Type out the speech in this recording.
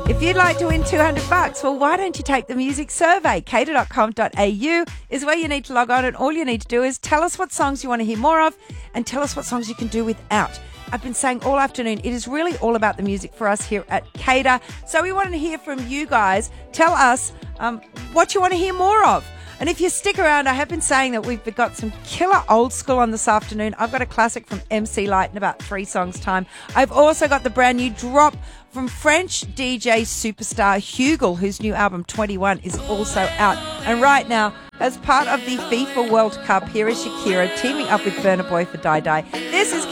If you'd like to win $200, well, why don't you take the music survey? Cater.com.au is where you need to log on, and all you need to do is tell us what songs you want to hear more of and tell us what songs you can do without. I've been saying all afternoon, it is really all about the music for us here at Cater. So we want to hear from you guys. Tell us what you want to hear more of. And if you stick around, I have been saying that we've got some killer old school on this afternoon. I've got a classic from MC Light in about 3 songs' time. I've also got the brand new drop from French DJ superstar Hugel, whose new album 21 is also out. And right now, as part of the FIFA World Cup, here is Shakira teaming up with Burna Boy for Die Die. This is